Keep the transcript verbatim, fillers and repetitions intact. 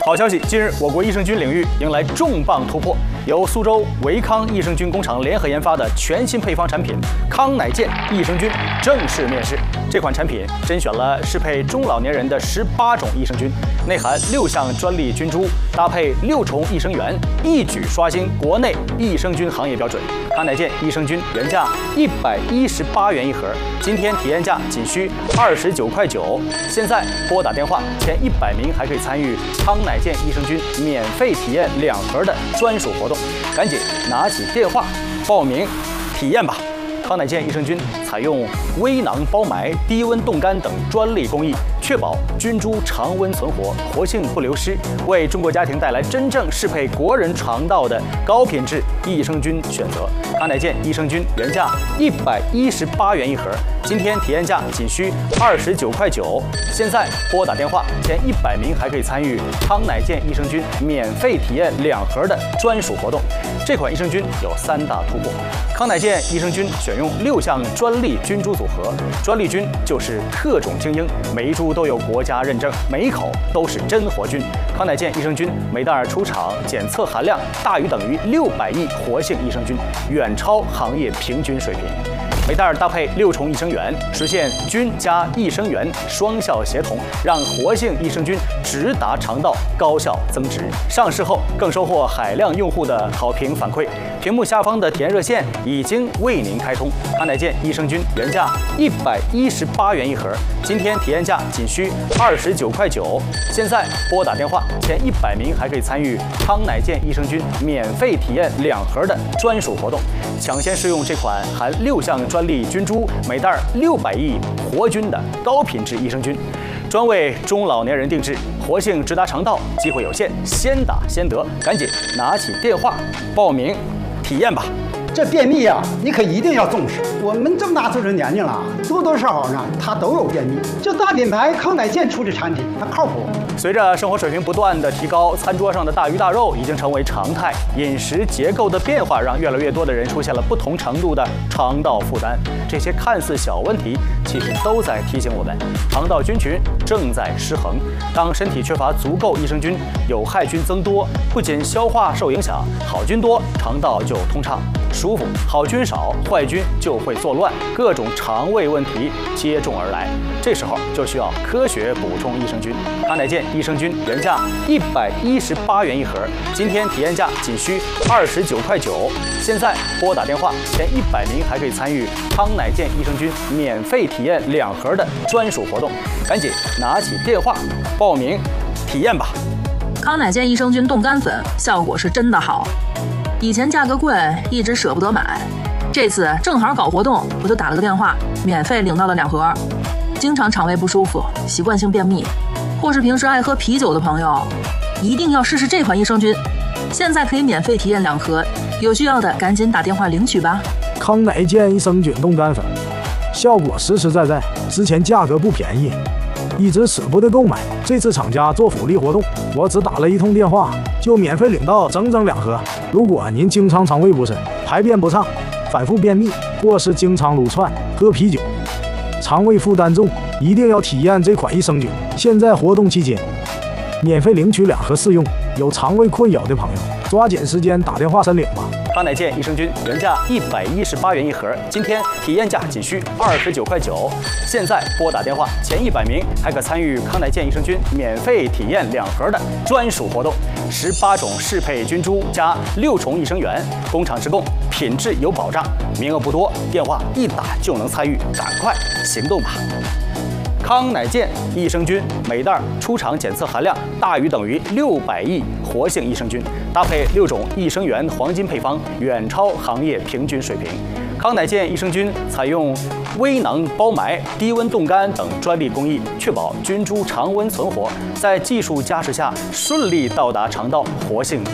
好消息，近日我国益生菌领域迎来重磅突破，由苏州维康益生菌工厂联合研发的全新配方产品康乃健益生菌正式面世。这款产品甄选了适配中老年人的十八种益生菌，内含六项专利菌株，搭配六重益生元，一举刷新国内益生菌行业标准。康乃健益生菌原价一百一十八元一盒，今天体验价仅需二十九块九。现在拨打电话，前一百名还可以参与康乃健益生菌免费体验两盒的专属活动，赶紧拿起电话报名体验吧！康乃健益生菌采用微囊包埋、低温冻干等专利工艺，确保菌株常温存活，活性不流失，为中国家庭带来真正适配国人肠道的高品质益生菌选择。康乃健益生菌原价一百一十八元一盒，今天体验价仅需二十九块九。现在拨打电话，前一百名还可以参与康乃健益生菌免费体验两盒的专属活动。这款益生菌有三大突破：康乃健益生菌选用六项专利菌株组合，专利菌就是特种精英，每一株都有国家认证，每一口都是真活菌。康乃健益生菌每袋出厂检测含量大于等于六百亿活性益生菌，远超行业平均水平。每袋搭配六重益生元，实现菌加益生元双效协同，让活性益生菌直达肠道，高效增值。上市后更收获海量用户的好评反馈。屏幕下方的体验热线已经为您开通。康乃健益生菌原价一百一十八元一盒，今天体验价仅需二十九块九。现在拨打电话，前一百名还可以参与康乃健益生菌免费体验两盒的专属活动，抢先试用这款含六项专利菌株、每袋六百亿活菌的高品质益生菌，专为中老年人定制，活性直达肠道，机会有限，先打先得，赶紧拿起电话报名体验吧！ 这便秘呀、啊，你可一定要重视。我们这么大岁数年纪了，多多少少呢，他都有便秘。这大品牌康乃健出的产品，它靠谱。 随着生活水平不断的提高，餐桌上的大鱼大肉已经成为常态。饮食结构的变化让越来越多的人出现了不同程度的肠道负担。这些看似小问题，其实都在提醒我们，肠道菌群正在失衡。当身体缺乏足够益生菌，有害菌增多，不仅消化受影响，好菌多，肠道就通畅舒服；好菌少，坏菌就会作乱，各种肠胃问题接踵而来。这时候就需要科学补充益生菌。康乃健益生菌原价一百一十八元一盒，今天体验价仅需二十九块九。现在拨打电话，前一百名还可以参与康乃健益生菌免费体验两盒的专属活动，赶紧拿起电话报名体验吧！ 康乃健益生菌冻干粉效果是真的好，以前价格贵，一直舍不得买，这次正好搞活动，我就打了个电话，免费领到了两盒。经常肠胃不舒服、习惯性便秘，或是平时爱喝啤酒的朋友，一定要试试这款益生菌。现在可以免费体验两盒，有需要的赶紧打电话领取吧。 康乃健益生菌冻干粉，效果实实在在，之前价格不便宜，一直舍不得购买。这次厂家做福利活动，我只打了一通电话，就免费领到整整两盒。如果您经常肠胃不适、排便不畅、反复便秘，或是经常撸串、喝啤酒，肠胃负担重，一定要体验这款益生菌。现在活动期间，免费领取两盒试用。有肠胃困扰的朋友，抓紧时间打电话申领吧。 康乃健益生菌原价一百一十八元一盒，今天体验价仅需二十九块九。现在拨打电话，前一百名还可参与康乃健益生菌免费体验两盒的专属活动，十八种适配菌株加六重益生元，工厂直供，品质有保障，名额不多，电话一打就能参与，赶快行动吧！康乃健益生菌每袋出厂检测含量大于等于六百亿活性益生菌，搭配六种益生元黄金配方，远超行业平均水平。康乃健益生菌采用微囊包埋、低温冻干等专利工艺，确保菌株常温存活，在技术加持下顺利到达肠道，活性